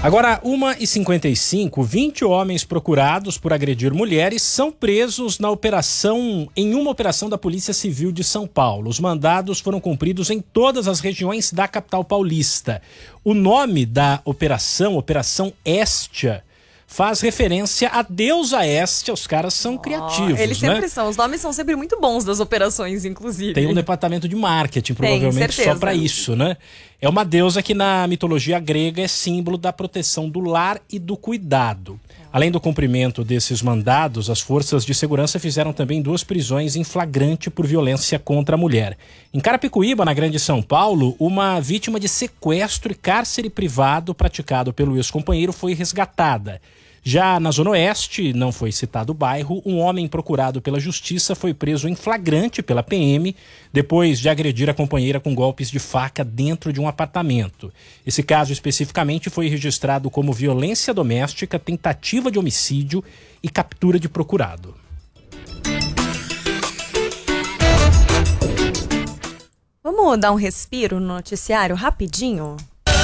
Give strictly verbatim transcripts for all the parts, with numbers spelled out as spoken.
Agora, uma e cinquenta e cinco, vinte homens procurados por agredir mulheres são presos na operação, em uma operação da Polícia Civil de São Paulo. Os mandados foram cumpridos em todas as regiões da capital paulista. O nome da operação, Operação Héstia, faz referência à deusa Héstia. Os caras são oh, criativos, eles né? sempre são. Os nomes são sempre muito bons das operações, inclusive. Tem um departamento de marketing, provavelmente Tem, só para isso, né? É uma deusa que na mitologia grega é símbolo da proteção do lar e do cuidado. Além do cumprimento desses mandados, as forças de segurança fizeram também duas prisões em flagrante por violência contra a mulher. Em Carapicuíba, na Grande São Paulo, uma vítima de sequestro e cárcere privado praticado pelo ex-companheiro foi resgatada. Já na Zona Oeste, não foi citado o bairro, um homem procurado pela justiça foi preso em flagrante pela P M depois de agredir a companheira com golpes de faca dentro de um apartamento. Esse caso especificamente foi registrado como violência doméstica, tentativa de homicídio e captura de procurado. Vamos dar um respiro no noticiário rapidinho?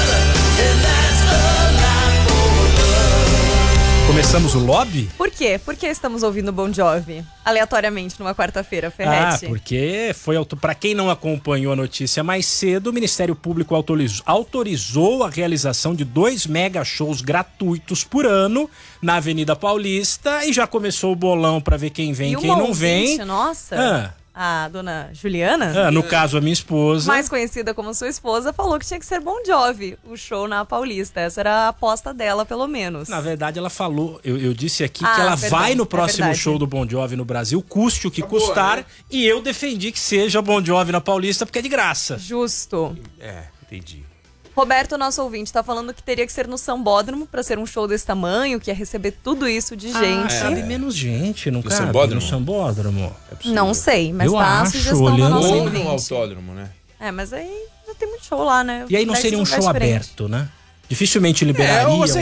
Começamos o lobby? Por quê? Por que estamos ouvindo Bon Jovi aleatoriamente numa quarta-feira, Ferretti? Ah, porque foi, para quem não acompanhou a notícia mais cedo, o Ministério Público autorizou, autorizou a realização de dois mega shows gratuitos por ano na Avenida Paulista e já começou o bolão para ver quem vem e quem não vem. Nossa. Ah. A dona Juliana, ah, no caso a minha esposa, mais conhecida como sua esposa, falou que tinha que ser Bon Jovi o show na Paulista. Essa era a aposta dela, pelo menos. Na verdade, ela falou, eu, eu disse aqui ah, que ela verdade, vai no próximo é show do Bon Jovi no Brasil, custe o que tá custar, boa, né? E eu defendi que seja Bon Jovi na Paulista porque é de graça. Justo. É, entendi. Roberto, nosso ouvinte, tá falando que teria que ser no Sambódromo pra ser um show desse tamanho, que ia receber tudo isso de gente. Ah, cabe menos gente, não No cabe Sambódromo? no Sambódromo. É Não sei, mas Eu tá a acho, sugestão olhando- do nosso Ou ouvinte. no autódromo, né? É, mas aí já tem muito show lá, né? E aí não Daí seria um lugar show diferente. aberto, né? Dificilmente liberaria. É, ou você